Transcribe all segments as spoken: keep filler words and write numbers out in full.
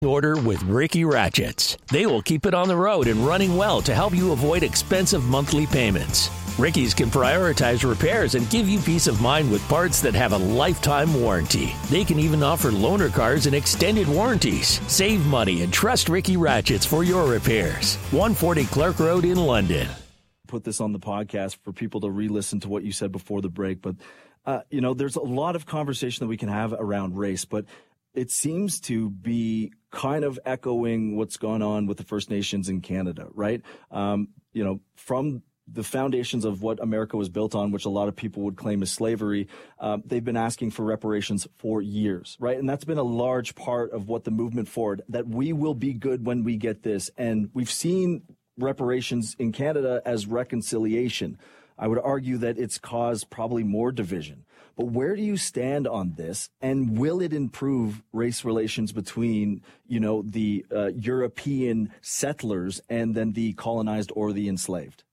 Order with Ricky Ratchets. They will keep it on the road and running well to help you avoid expensive monthly payments. Ricky's can prioritize repairs and give you peace of mind with parts that have a lifetime warranty. They can even offer loaner cars and extended warranties. Save money and trust Ricky Ratchets for your repairs. one forty Clark Road in London. Put this on the podcast for people to re-listen to what you said before the break, but uh, you know, there's a lot of conversation that we can have around race, but it seems to be kind of echoing what's gone on with the First Nations in Canada, right? Um, you know, from the foundations of what America was built on, which a lot of people would claim is slavery, um, they've been asking for reparations for years, right? And that's been a large part of what the movement forward, that we will be good when we get this. And we've seen reparations in Canada as reconciliation. I would argue that it's caused probably more division. But where do you stand on this? And will it improve race relations between, you know, the uh, European settlers and then the colonized or the enslaved?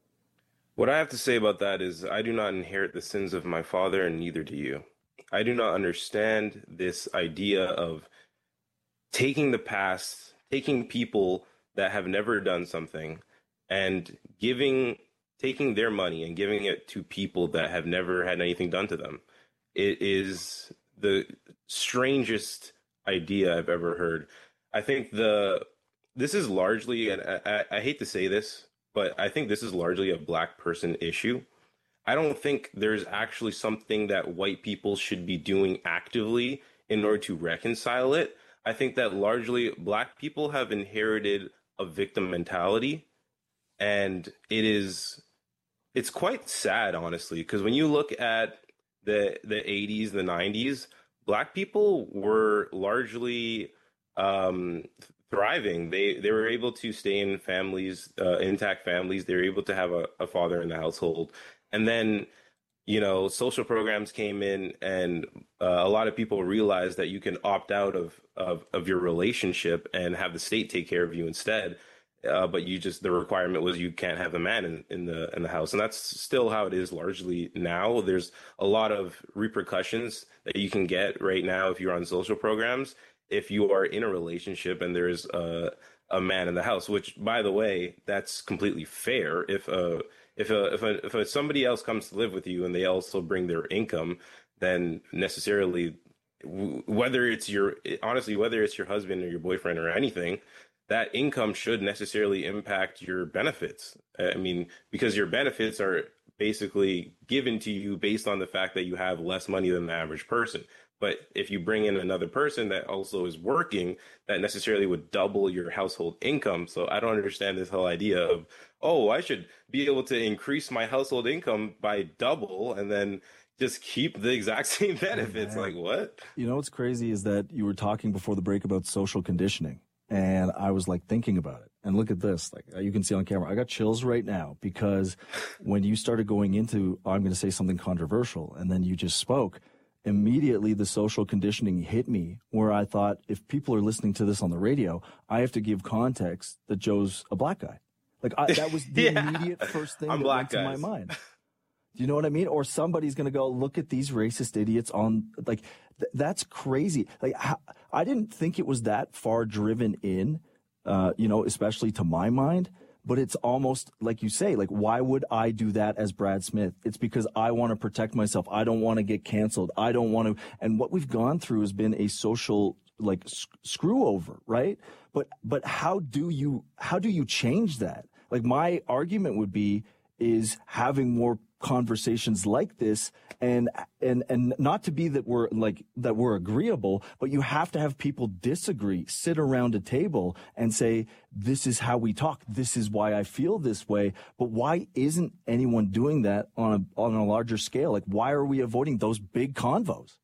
What I have to say about that is I do not inherit the sins of my father, and neither do you. I do not understand this idea of taking the past, taking people that have never done something and giving taking their money and giving it to people that have never had anything done to them. It is the strangest idea I've ever heard. I think the this is largely, and I, I, I hate to say this, but I think this is largely a black person issue. I don't think there's actually something that white people should be doing actively in order to reconcile it. I think that largely black people have inherited a victim mentality, and it is It's quite sad, honestly, because when you look at the the eighties, the nineties, black people were largely um, thriving. They they were able to stay in families, uh, intact families. They were able to have a, a father in the household. And then, you know, social programs came in, and uh, a lot of people realized that you can opt out of, of, of your relationship and have the state take care of you instead. Uh, but you just, the requirement was you can't have a man in, in the in the house. And that's still how it is largely now. There's a lot of repercussions that you can get right now if you're on social programs, if you are in a relationship and there's a, a man in the house, which, by the way, that's completely fair. If a, if a, if a, if a, somebody else comes to live with you and they also bring their income, then necessarily, whether it's your, honestly, whether it's your husband or your boyfriend or anything, that income should necessarily impact your benefits. I mean, because your benefits are basically given to you based on the fact that you have less money than the average person. But if you bring in another person that also is working, that necessarily would double your household income. So I don't understand this whole idea of, oh, I should be able to increase my household income by double and then just keep the exact same benefits. Oh, like, what? You know, what's crazy is that you were talking before the break about social conditioning. And I was like thinking about it. And look at this, like you can see on camera, I got chills right now because when you started going into, oh, I'm going to say something controversial, and then you just spoke, immediately the social conditioning hit me where I thought, if people are listening to this on the radio, I have to give context that Joe's a black guy. Like I, that was the yeah. immediate first thing I'm that black went guys. to my mind. Do you know what I mean? Or somebody's going to go, look at these racist idiots on, like, th- that's crazy. Like, how, I didn't think it was that far driven in, uh, you know, especially to my mind. But it's almost like you say, like, why would I do that as Brad Smith? It's because I want to protect myself. I don't want to get canceled. I don't want to. And what we've gone through has been a social, like, sc- screw over, right? But, but how do you, how do you change that? Like, my argument would be, is having more conversations like this, and and and not to be that we're like that we're agreeable, but you have to have people disagree, sit around a table and say, this is how we talk, this is why I feel this way. But why isn't anyone doing that on a on a larger scale? Like, why are we avoiding those big convos?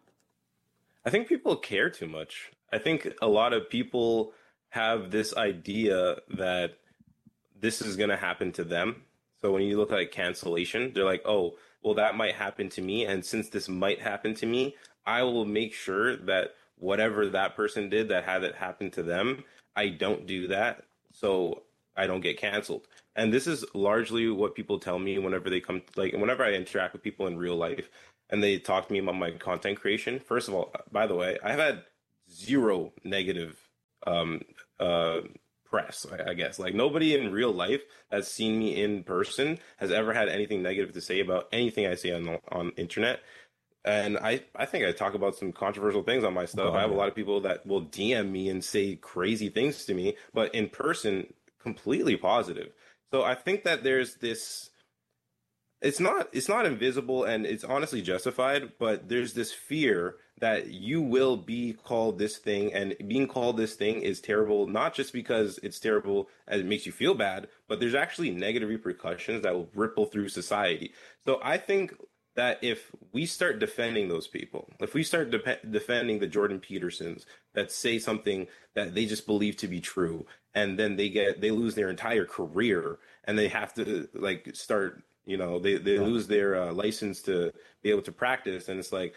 I think people care too much. I think a lot of people have this idea that this is going to happen to them. So when you look at like cancellation, they're like, oh, well, that might happen to me. And since this might happen to me, I will make sure that whatever that person did that had it happen to them, I don't do that. So I don't get canceled. And this is largely what people tell me whenever they come, like whenever I interact with people in real life and they talk to me about my content creation. First of all, by the way, I've had zero negative um, uh, press, I, I guess. Like nobody in real life that's seen me in person has ever had anything negative to say about anything I say on the, on internet. And I, I think I talk about some controversial things on my stuff. Oh, I have yeah. a lot of people that will D M me and say crazy things to me, but in person, completely positive. So I think that there's this, it's not it's not invisible and it's honestly justified, but there's this fear that you will be called this thing, and being called this thing is terrible, not just because it's terrible and it makes you feel bad, but there's actually negative repercussions that will ripple through society. So I think that if we start defending those people, if we start de- defending the Jordan Petersons that say something that they just believe to be true, and then they get they lose their entire career and they have to like start, you know, they, they Yeah. lose their uh, license to be able to practice. And it's like,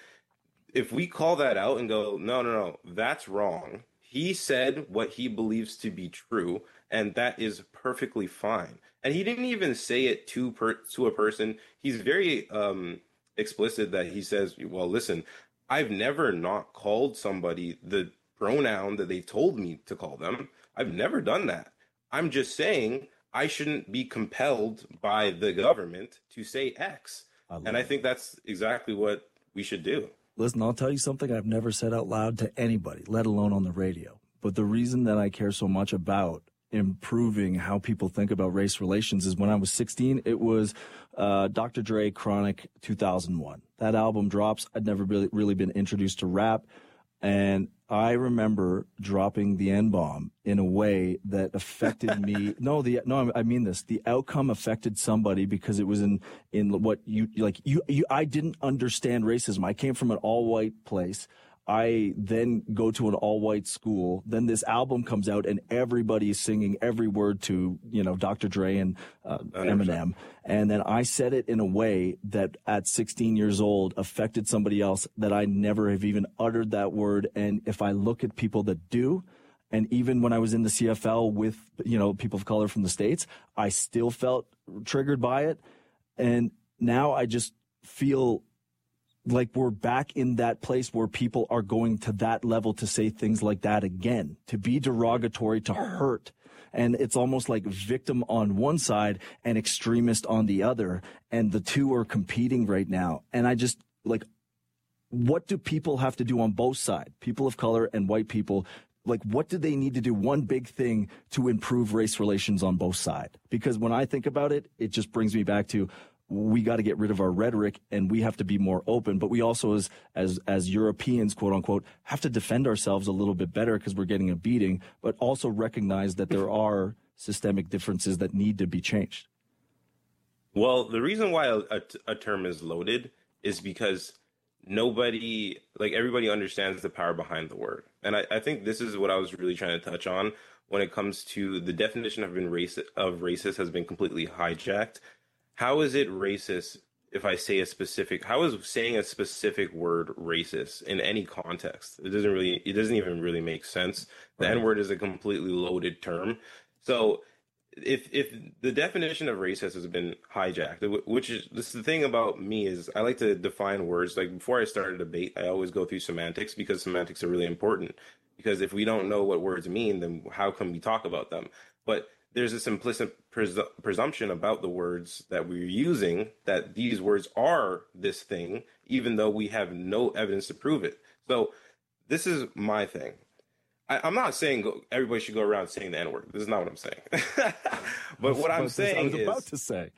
if we call that out and go, no, no, no, that's wrong. He said what he believes to be true, and that is perfectly fine. And he didn't even say it to per- to a person. He's very um, explicit that he says, well, listen, I've never not called somebody the pronoun that they told me to call them. I've never done that. I'm just saying I shouldn't be compelled by the government to say X. I love And I it. think that's exactly what we should do. Listen, I'll tell you something I've never said out loud to anybody, let alone on the radio. But the reason that I care so much about improving how people think about race relations is when I was sixteen, it was uh, Doctor Dre Chronic two thousand one. That album drops. I'd never really, really been introduced to rap. And I remember dropping the N-bomb in a way that affected me. No, the no, I mean this. The outcome affected somebody because it was in in what you like. You, you I didn't understand racism. I came from an all-white place. I then go to an all-white school. Then this album comes out, and everybody's singing every word to, you know, Doctor Dre and uh, Eminem. And then I said it in a way that at sixteen years old affected somebody else that I never have even uttered that word. And if I look at people that do, and even when I was in the C F L with, you know, people of color from the States, I still felt triggered by it. And now I just feel like we're back in that place where people are going to that level to say things like that again, to be derogatory, to hurt. And it's almost like victim on one side and extremist on the other. And the two are competing right now. And I just like, what do people have to do on both sides? People of color and white people, like what do they need to do? One big thing to improve race relations on both sides. Because when I think about it, it just brings me back to, we got to get rid of our rhetoric and we have to be more open. But we also, as as as Europeans, quote unquote, have to defend ourselves a little bit better because we're getting a beating, but also recognize that there are systemic differences that need to be changed. Well, the reason why a, a, a term is loaded is because nobody, like everybody understands the power behind the word. And I, I think this is what I was really trying to touch on when it comes to the definition of been race of racist has been completely hijacked. How is it racist if I say a specific, how is saying a specific word racist in any context? It doesn't really, it doesn't even really make sense. The Right. N-word is a completely loaded term. So if if the definition of racist has been hijacked, which is, this is the thing about me is I like to define words. Like before I start a debate, I always go through semantics because semantics are really important. Because if we don't know what words mean, then how can we talk about them? But there's this implicit presu- presumption about the words that we're using that these words are this thing, even though we have no evidence to prove it. So this is my thing. I, I'm not saying go, everybody should go around saying the N-word. This is not what I'm saying. But what I'm saying I was is, about to say.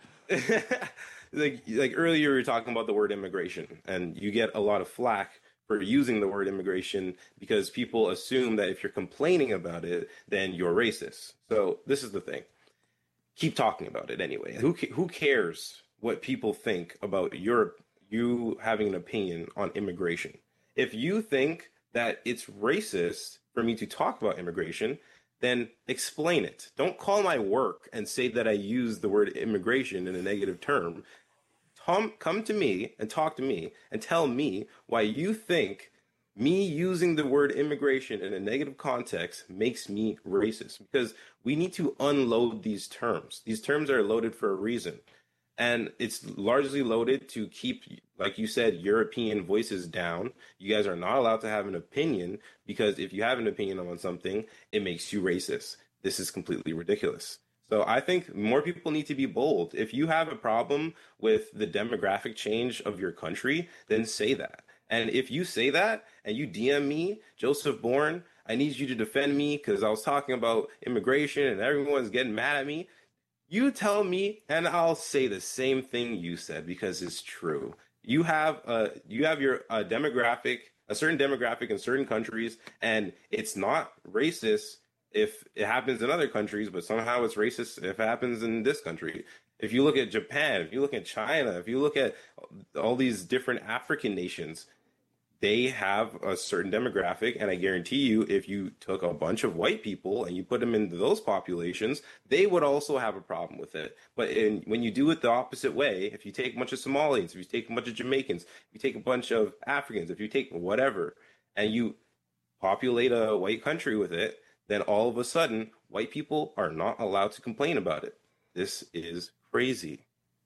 like like earlier we were talking about the word immigration, and you get a lot of flack for using the word immigration because people assume that if you're complaining about it, then you're racist. So this is the thing. Keep talking about it anyway. Who who cares what people think about your you having an opinion on immigration? If you think that it's racist for me to talk about immigration, then explain it. Don't call my work and say that I use the word immigration in a negative term. Tom, come to me and talk to me and tell me why you think me using the word immigration in a negative context makes me racist. Because we need to unload these terms. These terms are loaded for a reason. And it's largely loaded to keep like you said, European voices down. You guys are not allowed to have an opinion, because if you have an opinion on something, it makes you racist. This is completely ridiculous. So I think more people need to be bold. If you have a problem with the demographic change of your country, then say that. And if you say that and you D M me, Joseph Bourne, I need you to defend me because I was talking about immigration and everyone's getting mad at me. You tell me and I'll say the same thing you said, because it's true. You have a, you have your uh, demographic, a certain demographic in certain countries, and it's not racist if it happens in other countries, but somehow it's racist if it happens in this country. If you look at Japan, if you look at China, if you look at all these different African nations, they have a certain demographic, and I guarantee you, if you took a bunch of white people and you put them into those populations, they would also have a problem with it. But in, when you do it the opposite way, if you take a bunch of Somalians, if you take a bunch of Jamaicans, if you take a bunch of Africans, if you take whatever, and you populate a white country with it, then all of a sudden, white people are not allowed to complain about it. This is crazy.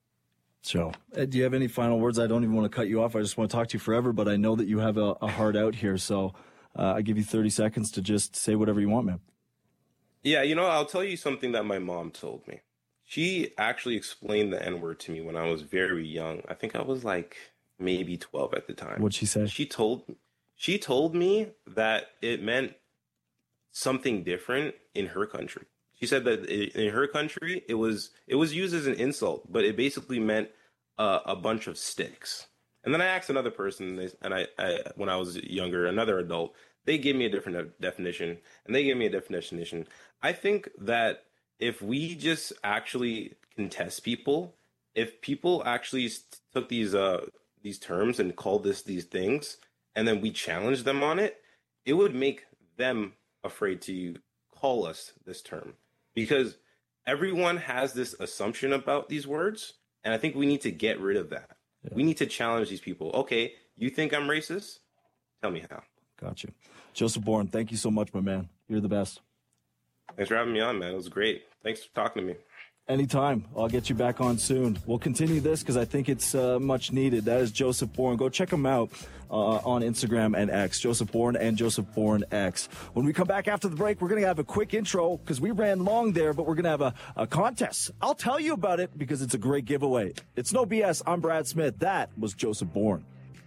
So, Ed, do you have any final words? I don't even want to cut you off. I just want to talk to you forever, but I know that you have a, a heart out here. So uh, I give you thirty seconds to just say whatever you want, man. Yeah, you know, I'll tell you something that my mom told me. She actually explained the N-word to me when I was very young. I think I was like maybe twelve at the time. What'd she say? She told, she told me that it meant something different in her country. She said that in her country, it was it was used as an insult, but it basically meant uh, a bunch of sticks. And then I asked another person, and I, I when I was younger, another adult, they gave me a different de- definition, and they gave me a definition. I think that if we just actually contest people, if people actually took these uh, these terms and called this these things, and then we challenged them on it, it would make them afraid to call us this term. Because everyone has this assumption about these words, and I think we need to get rid of that. Yeah. We need to challenge these people. Okay, you think I'm racist? Tell me how. Got you. Joseph Bourne, thank you so much, my man. You're the best. Thanks for having me on, man. It was great. Thanks for talking to me. Anytime. I'll get you back on soon. We'll continue this because I think it's uh, much needed. That is Joseph Bourne. Go check him out uh, on Instagram and X. Joseph Bourne and Joseph Bourne X. When we come back after the break, we're going to have a quick intro because we ran long there, but we're going to have a, a contest. I'll tell you about it because it's a great giveaway. It's no B S. I'm Brad Smith. That was Joseph Bourne.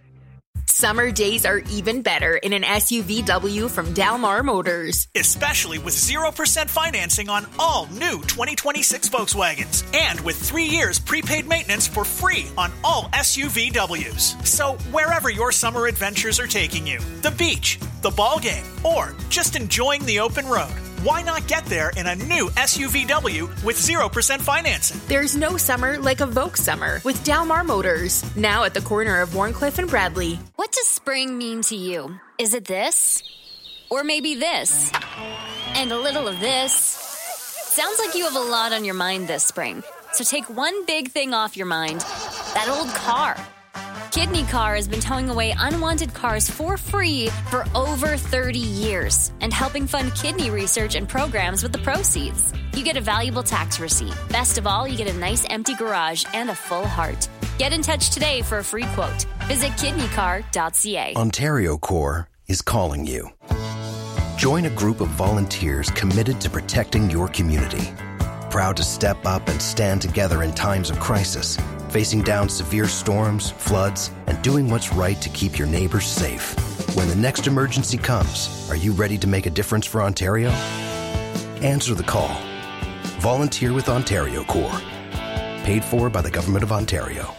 Summer days are even better in an S U V W from Dalmar Motors. Especially with zero percent financing on all new twenty twenty-six Volkswagens. And with three years prepaid maintenance for free on all S U V Ws. So wherever your summer adventures are taking you, the beach, the ball game, or just enjoying the open road, why not get there in a new S U V W with zero percent financing? There's no summer like a Volk summer with Dalmar Motors. Now at the corner of Warncliffe and Bradley. What does spring mean to you? Is it this? Or maybe this? And a little of this? Sounds like you have a lot on your mind this spring. So take one big thing off your mind. That old car. Kidney Car has been towing away unwanted cars for free for over thirty years and helping fund kidney research and programs with the proceeds. You get a valuable tax receipt. Best of all, you get a nice empty garage and a full heart. Get in touch today for a free quote. Visit kidney car dot c a. Ontario Corps is calling you. Join a group of volunteers committed to protecting your community. Proud to step up and stand together in times of crisis, facing down severe storms, floods, and doing what's right to keep your neighbors safe. When the next emergency comes, are you ready to make a difference for Ontario? Answer the call. Volunteer with Ontario Corps. Paid for by the Government of Ontario.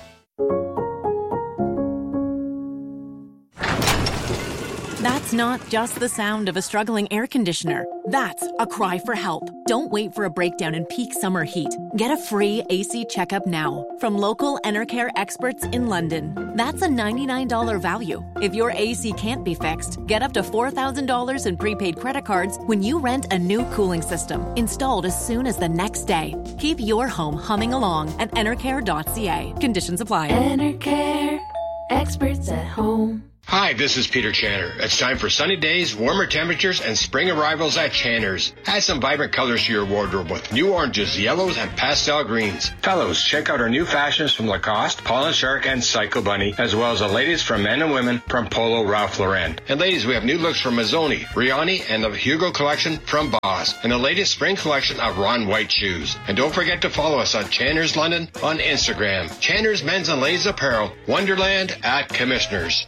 That's not just the sound of a struggling air conditioner. That's a cry for help. Don't wait for a breakdown in peak summer heat. Get a free A C checkup now from local Enercare experts in London. That's a ninety-nine dollars value. If your A C can't be fixed, get up to four thousand dollars in prepaid credit cards when you rent a new cooling system, installed as soon as the next day. Keep your home humming along at enercare dot c a. Conditions apply. Enercare, experts at home. Hi, this is Peter Channer. It's time for sunny days, warmer temperatures, and spring arrivals at Channer's. Add some vibrant colors to your wardrobe with new oranges, yellows, and pastel greens. Fellows, check out our new fashions from Lacoste, Paul and Shark, and Psycho Bunny, as well as the latest from men and women from Polo Ralph Lauren. And ladies, we have new looks from Mazzoni, Riani, and the Hugo collection from Boss, and the latest spring collection of Ron White shoes. And don't forget to follow us on Channer's London on Instagram. Channer's Men's and Ladies Apparel, Wonderland at Commissioners.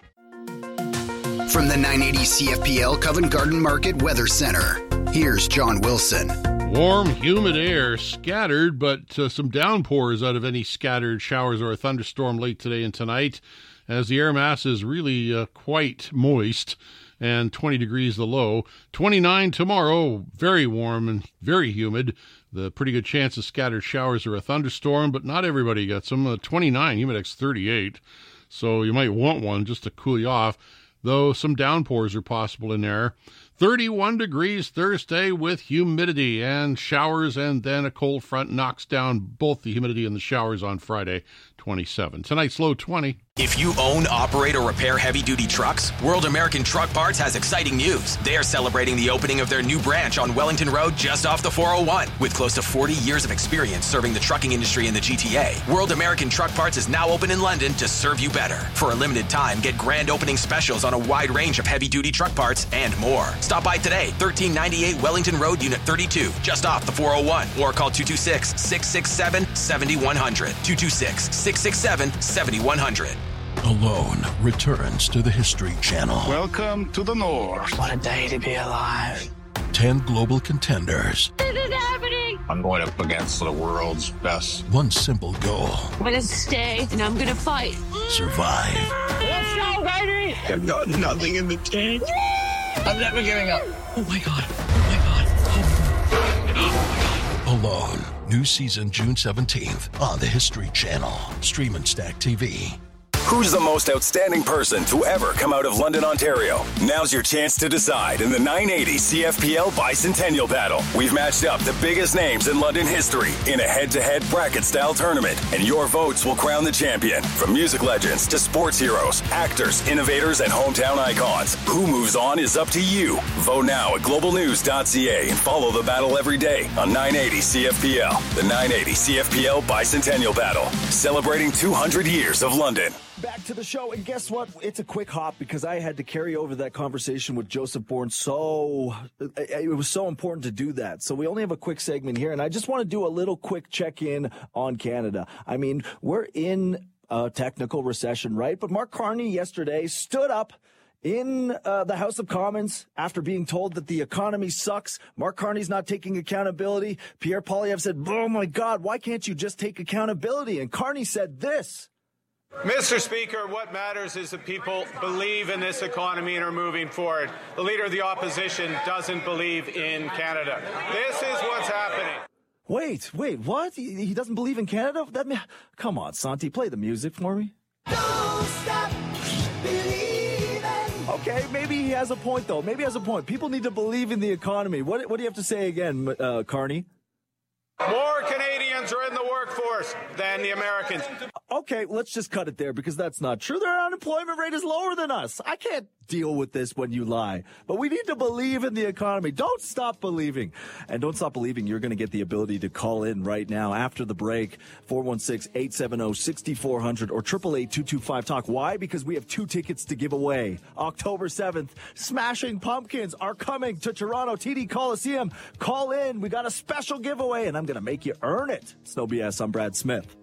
From the nine eighty C F P L Covent Garden Market Weather Center, here's John Wilson. Warm, humid air, scattered, but uh, some downpours out of any scattered showers or a thunderstorm late today and tonight, as the air mass is really uh, quite moist, and twenty degrees the low. twenty-nine tomorrow, very warm and very humid. The pretty good chance of scattered showers or a thunderstorm, but not everybody gets them. Uh, twenty-nine, humidex thirty-eight, so you might want one just to cool you off, though some downpours are possible in there. thirty-one degrees Thursday with humidity and showers, and then a cold front knocks down both the humidity and the showers on Friday, twenty-seven. Tonight's low twenty. If you own, operate, or repair heavy-duty trucks, World American Truck Parts has exciting news. They are celebrating the opening of their new branch on Wellington Road just off the four oh one. With close to forty years of experience serving the trucking industry in the G T A, World American Truck Parts is now open in London to serve you better. For a limited time, get grand opening specials on a wide range of heavy-duty truck parts and more. Stop by today, thirteen ninety-eight Wellington Road, Unit thirty-two, just off the four oh one, or call two two six, six six seven, seven one zero zero, two two six, six six seven, seven one zero zero. Alone returns to the History Channel. Welcome to the North. What a day to be alive. Ten global contenders. This is happening. I'm going up against the world's best. One simple goal. I'm going to stay and I'm going to fight. Survive. Let's go, baby. I've got nothing in the tank. I'm never giving up. Oh my God. Oh my God. Oh. Oh my God. Alone. New season June seventeenth on the History Channel. Stream and Stack T V. Who's the most outstanding person to ever come out of London, Ontario? Now's your chance to decide in the nine eighty C F P L Bicentennial Battle. We've matched up the biggest names in London history in a head-to-head bracket-style tournament, and your votes will crown the champion. From music legends to sports heroes, actors, innovators, and hometown icons, who moves on is up to you. Vote now at global news dot c a and follow the battle every day on nine eighty C F P L. The nine eighty C F P L Bicentennial Battle, celebrating two hundred years of London. Back to the show, and guess what? It's a quick hop because I had to carry over that conversation with Joseph Bourne. So it was so important to do that. So we only have a quick segment here, and I just want to do a little quick check-in on Canada. I mean, we're in a technical recession, right? But Mark Carney yesterday stood up in uh, the House of Commons after being told that the economy sucks. Mark Carney's not taking accountability. Pierre Poilievre said, oh, my God, why can't you just take accountability? And Carney said this. Mister Speaker, what matters is that people believe in this economy and are moving forward. The Leader of the Opposition doesn't believe in Canada. This is what's happening. Wait, wait, what? He, he doesn't believe in Canada? That mean, come on, Santi, play the music for me. Don't stop believing. Okay, maybe he has a point, though. Maybe he has a point. People need to believe in the economy. What, what do you have to say again, uh, Carney? More Canadians are in the workforce than the Americans. Okay, let's just cut it there because that's not true. Their unemployment rate is lower than us. I can't deal with this when you lie. But we need to believe in the economy. Don't stop believing. And don't stop believing. You're going to get the ability to call in right now after the break. four one six, eight seven zero, six four zero zero or eight eight eight, two two five, talk. Why? Because we have two tickets to give away. October seventh, Smashing Pumpkins are coming to Toronto T D Coliseum. Call in. We got a special giveaway, and I'm going to make you earn it. It's no B S. I'm Brad Smith.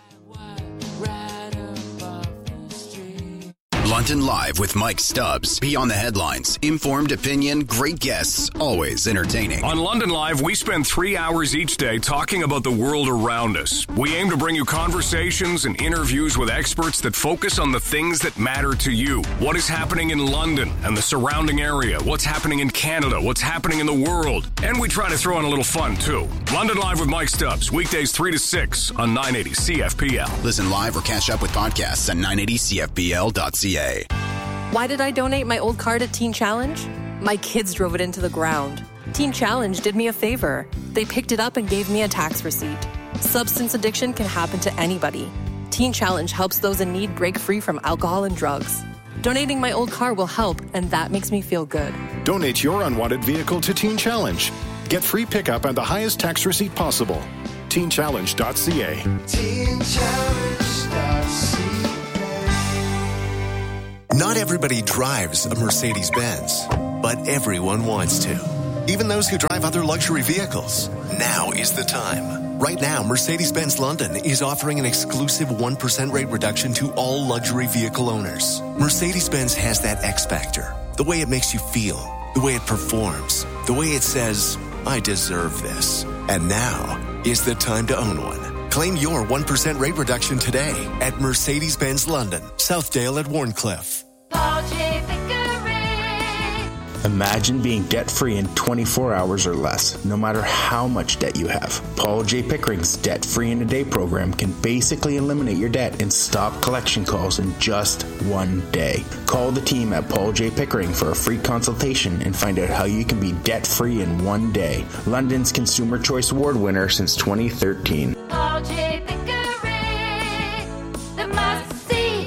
London Live with Mike Stubbs. Beyond the headlines. Informed opinion, great guests, always entertaining. On London Live, we spend three hours each day talking about the world around us. We aim to bring you conversations and interviews with experts that focus on the things that matter to you. What is happening in London and the surrounding area? What's happening in Canada? What's happening in the world? And we try to throw in a little fun, too. London Live with Mike Stubbs, weekdays three to six on nine eighty C F P L. Listen live or catch up with podcasts at nine eighty C F P L dot C A. Why did I donate my old car to Teen Challenge? My kids drove it into the ground. Teen Challenge did me a favor. They picked it up and gave me a tax receipt. Substance addiction can happen to anybody. Teen Challenge helps those in need break free from alcohol and drugs. Donating my old car will help, and that makes me feel good. Donate your unwanted vehicle to Teen Challenge. Get free pickup and the highest tax receipt possible. teen challenge dot c a. teen challenge dot c a. Not everybody drives a Mercedes-Benz, but everyone wants to. Even those who drive other luxury vehicles. Now is the time. Right now, Mercedes-Benz London is offering an exclusive one percent rate reduction to all luxury vehicle owners. Mercedes-Benz has that X factor. The way it makes you feel. The way it performs. The way it says, I deserve this. And now is the time to own one. Claim your one percent rate reduction today at Mercedes-Benz London, Southdale at Warncliffe. Paul J. Pickering. Imagine being debt-free in twenty-four hours or less, no matter how much debt you have. Paul J. Pickering's Debt-Free in a Day program can basically eliminate your debt and stop collection calls in just one day. Call the team at Paul J. Pickering for a free consultation and find out how you can be debt-free in one day. London's Consumer Choice Award winner since twenty thirteen. Paul J. Pickering, the must-see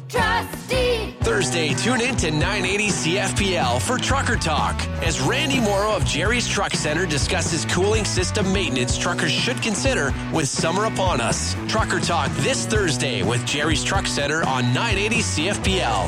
trustee. Thursday, tune in to nine eighty C F P L for Trucker Talk as Randy Morrow of Jerry's Truck Center discusses cooling system maintenance truckers should consider with summer upon us. Trucker Talk this Thursday with Jerry's Truck Center on nine eighty C F P L.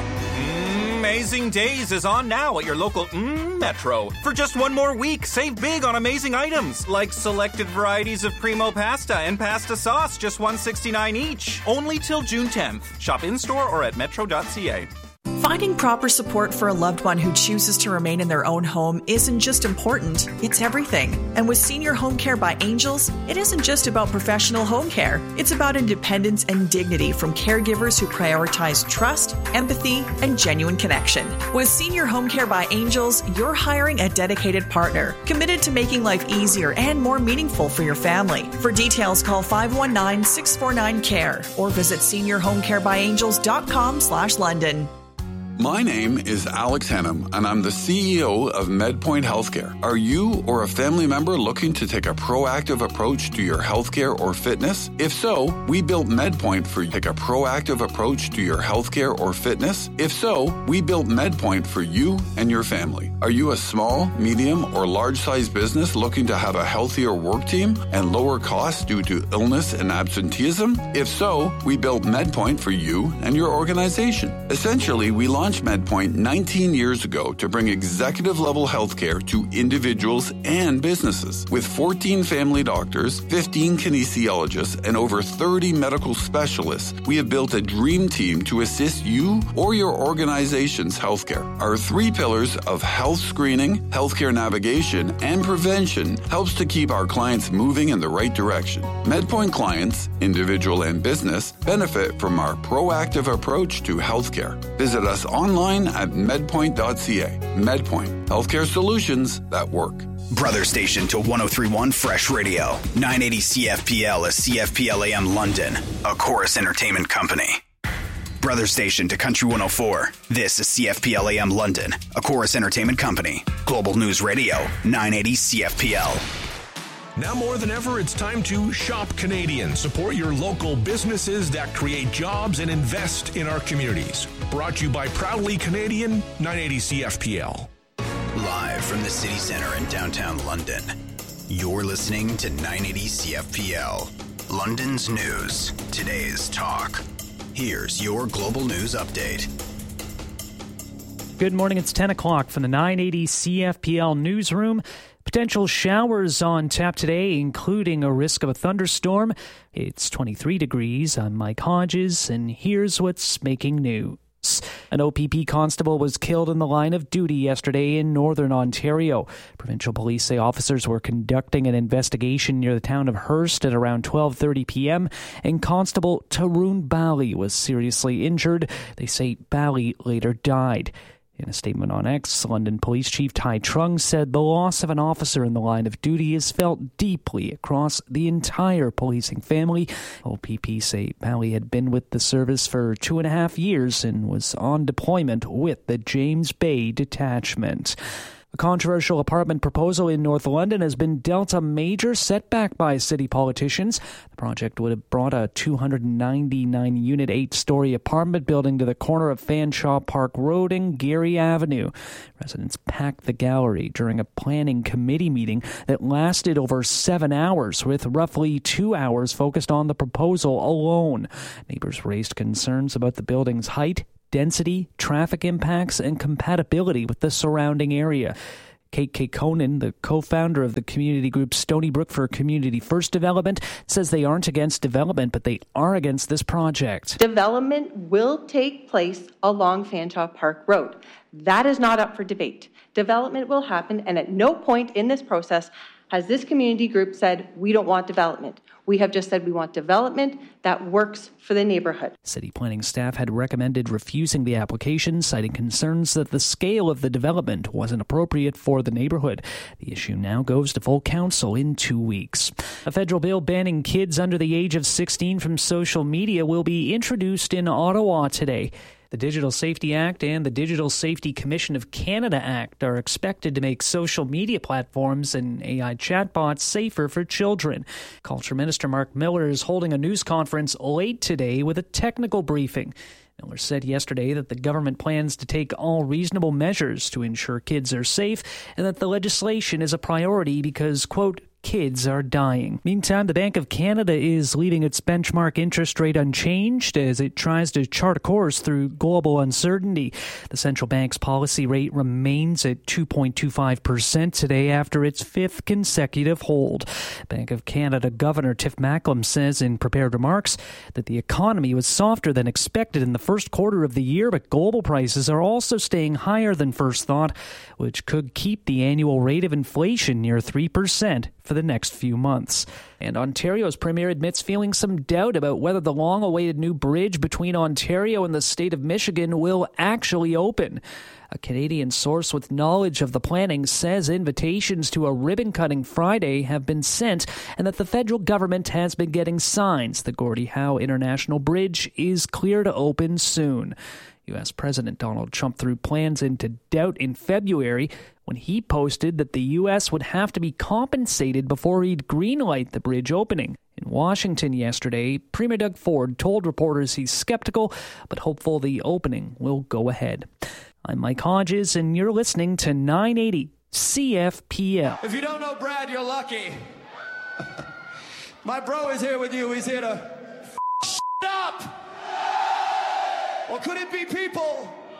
Amazing Days is on now at your local mm, Metro. For just one more week, save big on amazing items like selected varieties of Primo pasta and pasta sauce, just one dollar and sixty-nine cents each. Only till June tenth. Shop in-store or at metro dot c a. Finding proper support for a loved one who chooses to remain in their own home isn't just important, it's everything. And with Senior Home Care by Angels, it isn't just about professional home care. It's about independence and dignity from caregivers who prioritize trust, empathy, and genuine connection. With Senior Home Care by Angels, you're hiring a dedicated partner, committed to making life easier and more meaningful for your family. For details, call five one nine, six four nine, C A R E or visit senior home care by angels dot com slash London. My name is Alex Hennum, and I'm the C E O of MedPoint Healthcare. Are you or a family member looking to take a proactive approach to your healthcare or fitness? If so, we built MedPoint for you. Take a proactive approach to your healthcare or fitness? If so, we built MedPoint for you and your family. Are you a small, medium, or large-sized business looking to have a healthier work team and lower costs due to illness and absenteeism? If so, we built MedPoint for you and your organization. Essentially, we launched launched MedPoint nineteen years ago to bring executive-level healthcare to individuals and businesses. With fourteen family doctors, fifteen kinesiologists, and over thirty medical specialists, we have built a dream team to assist you or your organization's healthcare. Our three pillars of health screening, healthcare navigation, and prevention helps to keep our clients moving in the right direction. MedPoint clients, individual and business, benefit from our proactive approach to healthcare. Visit us online at medpoint dot c a. MedPoint, healthcare solutions that work. Brother station to one oh three point one Fresh Radio. nine eighty C F P L is C F P L A M London, a Chorus Entertainment company. Brother station to Country one oh four. This is C F P L A M London, a Chorus Entertainment company. Global News Radio, nine eighty C F P L. Now more than ever, it's time to shop Canadian. Support your local businesses that create jobs and invest in our communities. Brought to you by Proudly Canadian, nine eighty C F P L. Live from the city center in downtown London, you're listening to nine eighty C F P L. London's news, today's talk. Here's your global news update. Good morning, it's ten o'clock from the nine eighty C F P L newsroom. Potential showers on tap today, including a risk of a thunderstorm. It's twenty-three degrees. I'm Mike Hodges, and here's what's making news. An O P P constable was killed in the line of duty yesterday in northern Ontario. Provincial police say officers were conducting an investigation near the town of Hearst at around twelve thirty p.m. and Constable Tarun Bali was seriously injured. They say Bali later died. In a statement on X, London Police Chief Tai Trung said the loss of an officer in the line of duty is felt deeply across the entire policing family. O P P say Bali had been with the service for two and a half years and was on deployment with the James Bay Detachment. A controversial apartment proposal in North London has been dealt a major setback by city politicians. The project would have brought a two hundred ninety-nine unit, eight-story apartment building to the corner of Fanshawe Park Road and Gary Avenue. Residents packed the gallery during a planning committee meeting that lasted over seven hours, with roughly two hours focused on the proposal alone. Neighbors raised concerns about the building's height, density, traffic impacts, and compatibility with the surrounding area. Kate Kekkonen, the co-founder of the community group Stony Brook for Community First Development, says they aren't against development, but they are against this project. Development will take place along Fanshawe Park Road. That is not up for debate. Development will happen, and at no point in this process has this community group said, we don't want development. We have just said we want development that works for the neighborhood. City planning staff had recommended refusing the application, citing concerns that the scale of the development wasn't appropriate for the neighborhood. The issue now goes to full council in two weeks. A federal bill banning kids under the age of sixteen from social media will be introduced in Ottawa today. The Digital Safety Act and the Digital Safety Commission of Canada Act are expected to make social media platforms and A I chatbots safer for children. Culture Minister Mark Miller is holding a news conference late today with a technical briefing. Miller said yesterday that the government plans to take all reasonable measures to ensure kids are safe and that the legislation is a priority because, quote, kids are dying. Meantime, the Bank of Canada is leaving its benchmark interest rate unchanged as it tries to chart a course through global uncertainty. The central bank's policy rate remains at two point two five percent today after its fifth consecutive hold. Bank of Canada Governor Tiff Macklem says in prepared remarks that the economy was softer than expected in the first quarter of the year, but global prices are also staying higher than first thought, which could keep the annual rate of inflation near three percent for the next few months. And Ontario's premier admits feeling some doubt about whether the long-awaited new bridge between Ontario and the state of Michigan will actually open. A Canadian source with knowledge of the planning says invitations to a ribbon-cutting Friday have been sent and that the federal government has been getting signs the Gordie Howe International Bridge is clear to open soon. U S President Donald Trump threw plans into doubt in February when he posted that the U S would have to be compensated before he'd greenlight the bridge opening. In Washington yesterday, Premier Doug Ford told reporters he's skeptical but hopeful the opening will go ahead. I'm Mike Hodges, and you're listening to nine eighty C F P L. If you don't know Brad, you're lucky. My bro is here with you. He's here to f*** up. Or could it be people